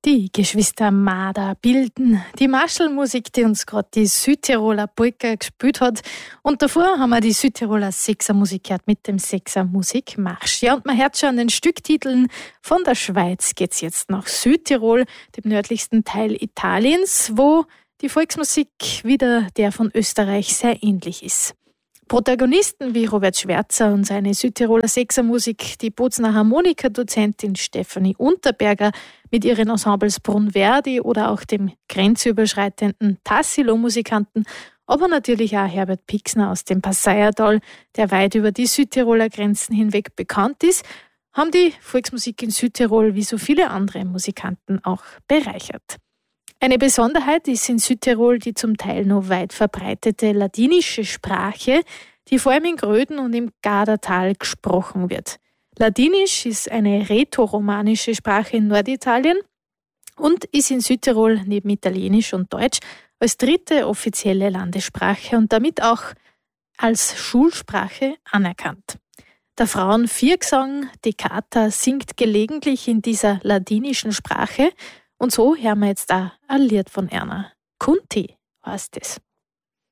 Die Geschwister Mader bilden die Marschallmusik, die uns gerade die Südtiroler Polka gespielt hat. Und davor haben wir die Südtiroler Sechsermusik gehört mit dem Sechsermusikmarsch. Ja, und man hört schon an den Stücktiteln, von der Schweiz geht's jetzt nach Südtirol, dem nördlichsten Teil Italiens, wo die Volksmusik wieder der von Österreich sehr ähnlich ist. Protagonisten wie Robert Schwerzer und seine Südtiroler Sechsermusik, die Bozner Harmonikadozentin Stefanie Unterberger mit ihren Ensembles Brunverdi oder auch dem grenzüberschreitenden Tassilo-Musikanten, aber natürlich auch Herbert Pixner aus dem Passaiatal, der weit über die Südtiroler Grenzen hinweg bekannt ist, haben die Volksmusik in Südtirol wie so viele andere Musikanten auch bereichert. Eine Besonderheit ist in Südtirol die zum Teil noch weit verbreitete ladinische Sprache, die vor allem in Gröden und im Gardatal gesprochen wird. Ladinisch ist eine rätoromanische Sprache in Norditalien und ist in Südtirol neben Italienisch und Deutsch als dritte offizielle Landessprache und damit auch als Schulsprache anerkannt. Der Frauenviergesang Decata singt gelegentlich in dieser ladinischen Sprache. Und so hören wir jetzt da ein Lied von Erna. Kunti heißt es.